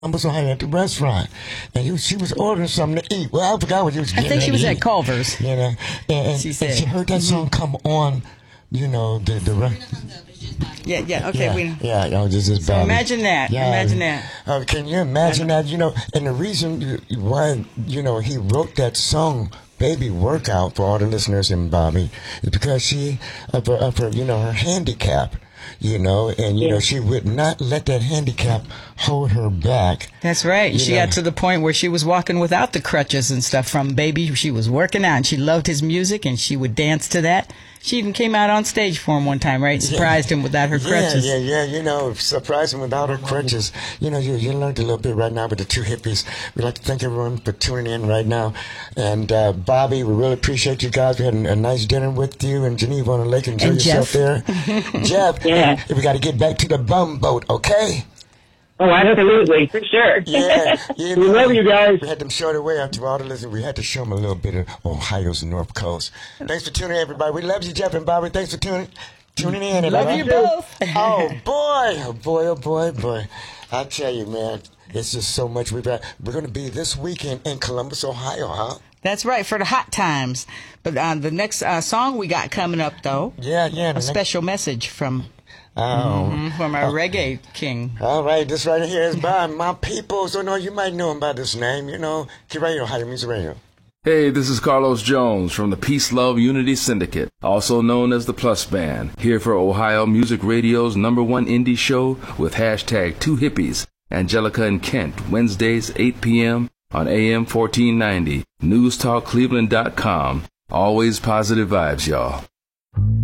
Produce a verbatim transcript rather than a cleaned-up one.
Columbus, Ohio at the restaurant, and you, she was ordering something to eat. Well, I forgot what she was I getting. think she to was eat, at Culver's. You know, and, and, She and said. she heard that song come on. You know, the the. Re- Yeah, yeah, okay. yeah, we, yeah, oh, this is so Bobby. imagine that. Yeah. Imagine that. Uh, can you imagine that? You know, and the reason you- why you know he wrote that song, "Baby Workout," for all the listeners in Bobby, is because she of her, of her you know her handicap. You know, and you Yeah. know she would not let that handicap hold her back. That's right. You She know. got to the point where she was walking without the crutches and stuff from baby. She was working out and she loved his music and she would dance to that. She even came out on stage for him one time, right? Surprised him without her crutches. Yeah, yeah, yeah. You know, surprising without her crutches. You know, you you learned a little bit right now with the two hippies. We'd like to thank everyone for tuning in right now. And uh, Bobby, we really appreciate you guys. We had a, a nice dinner with you in Geneva on the lake. Enjoy And yourself Jeff. there. Jeff, Yeah. we got to get back to the bum boat, okay? Oh, absolutely, for sure. Yeah, yeah. We love you guys. We had them short away after all the listeners. We had to show them a little bit of Ohio's North Coast. Thanks for tuning in, everybody. We love you, Jeff and Bobby. Thanks for tuning tuning in. Love everybody. you both. Oh boy, oh boy, oh boy, oh boy. I tell you, man, it's just so much. We've got, we're going to be this weekend in Columbus, Ohio, huh? That's right, for the hot times. But uh, the next uh, song we got coming up, though, Yeah, yeah. a the next- special message from Oh. mhm, from our reggae king. All right, this right here is by my people. So, no, you might know him by this name, you know. K-Radio, Ohio Music Radio. Hey, this is Carlos Jones from the Peace Love Unity Syndicate, also known as the Plus Band, here for Ohio Music Radio's number one indie show with hashtag Two Hippies, Angelica and Kent, Wednesdays, eight p.m. on A M fourteen ninety, news talk cleveland dot com. Always positive vibes, y'all.